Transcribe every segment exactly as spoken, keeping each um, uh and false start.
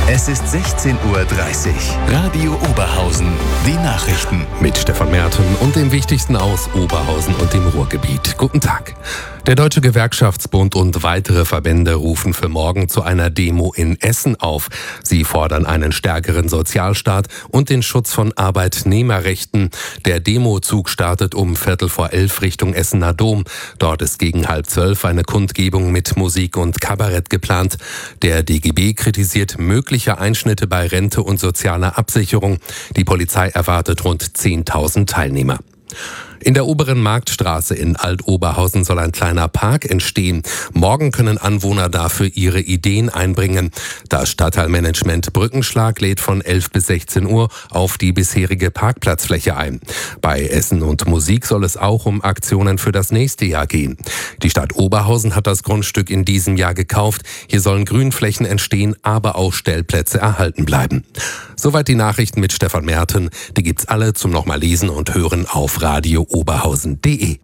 Es ist sechzehn Uhr dreißig. Radio Oberhausen. Die Nachrichten. Mit Stefan Merten und dem Wichtigsten aus Oberhausen und dem Ruhrgebiet. Guten Tag. Der Deutsche Gewerkschaftsbund und weitere Verbände rufen für morgen zu einer Demo in Essen auf. Sie fordern einen stärkeren Sozialstaat und den Schutz von Arbeitnehmerrechten. Der Demozug startet um Viertel vor elf Richtung Essener Dom. Dort ist gegen halb zwölf eine Kundgebung mit Musik und Kabarett geplant. Der D G B kritisiert mögliche Einschnitte bei Rente und sozialer Absicherung. Die Polizei erwartet rund zehntausend Teilnehmer. In der oberen Marktstraße in Alt-Oberhausen soll ein kleiner Park entstehen. Morgen können Anwohner dafür ihre Ideen einbringen. Das Stadtteilmanagement Brückenschlag lädt von elf bis sechzehn Uhr auf die bisherige Parkplatzfläche ein. Bei Essen und Musik soll es auch um Aktionen für das nächste Jahr gehen. Die Stadt Oberhausen hat das Grundstück in diesem Jahr gekauft. Hier sollen Grünflächen entstehen, aber auch Stellplätze erhalten bleiben. Soweit die Nachrichten mit Stefan Merten. Die gibt's alle zum nochmal lesen und hören auf radio oberhausen punkt de.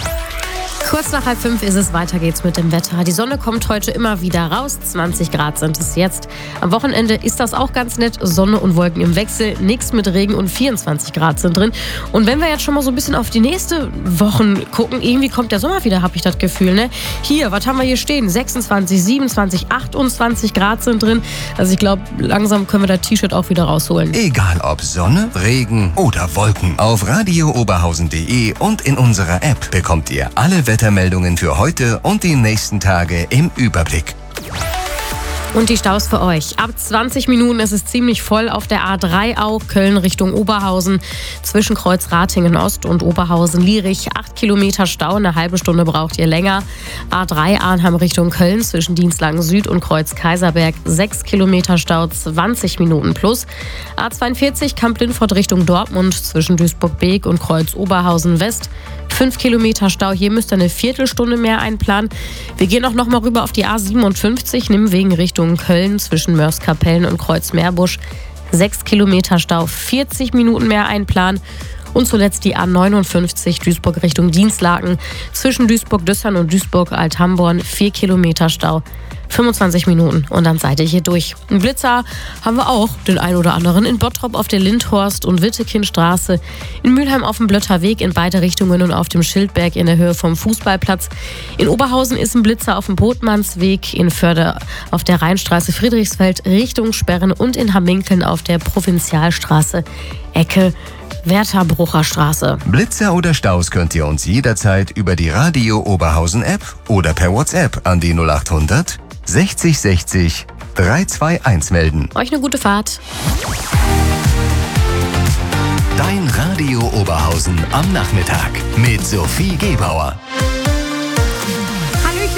Kurz nach halb fünf ist es, weiter geht's mit dem Wetter. Die Sonne kommt heute immer wieder raus, zwanzig Grad sind es jetzt. Am Wochenende ist das auch ganz nett, Sonne und Wolken im Wechsel, nichts mit Regen und vierundzwanzig Grad sind drin. Und wenn wir jetzt schon mal so ein bisschen auf die nächste Wochen gucken, irgendwie kommt der Sommer wieder, habe ich das Gefühl, ne? Hier, was haben wir hier stehen? sechsundzwanzig, siebenundzwanzig, achtundzwanzig Grad sind drin. Also ich glaube, langsam können wir das T-Shirt auch wieder rausholen. Egal ob Sonne, Regen oder Wolken. Auf radio oberhausen punkt de und in unserer App bekommt ihr alle Wettermeldungen für heute und die nächsten Tage im Überblick. Und die Staus für euch. Ab zwanzig Minuten ist es ziemlich voll auf der A drei auch, Köln Richtung Oberhausen. Zwischen Kreuz Ratingen Ost und Oberhausen-Lierich. acht Kilometer Stau, eine halbe Stunde braucht ihr länger. A drei Arnhem Richtung Köln zwischen Dienstlagen Süd und Kreuz Kaiserberg. sechs Kilometer Stau, zwanzig Minuten plus. A zweiundvierzig Kamp-Lindfort Richtung Dortmund zwischen Duisburg-Beek und Kreuz Oberhausen West. fünf Kilometer Stau, hier müsst ihr eine Viertelstunde mehr einplanen. Wir gehen auch noch mal rüber auf die A siebenundfünfzig, Nimwegen Richtung Köln zwischen Mörs-Kapellen und Kreuz-Meerbusch. sechs Kilometer Stau, vierzig Minuten mehr einplanen. Und zuletzt die A neunundfünfzig Duisburg Richtung Dienstlaken zwischen Duisburg-Düssern und Duisburg-Althamborn. vier Kilometer Stau, fünfundzwanzig Minuten und dann seid ihr hier durch. Einen Blitzer haben wir auch, den ein oder anderen, in Bottrop auf der Lindhorst- und Wittekindstraße, in Mülheim auf dem Blötter Weg in beide Richtungen und auf dem Schildberg in der Höhe vom Fußballplatz. In Oberhausen ist ein Blitzer auf dem Botmannsweg, in Förde auf der Rheinstraße Friedrichsfeld Richtung Sperren und in Hamminkeln auf der Provinzialstraße Ecke Wertherbrucher Straße. Blitzer oder Staus könnt ihr uns jederzeit über die Radio Oberhausen App oder per WhatsApp an die null achthundert sechzig sechzig dreihundertzweiundzwanzig melden. Euch eine gute Fahrt. Dein Radio Oberhausen am Nachmittag mit Sophie Gebauer.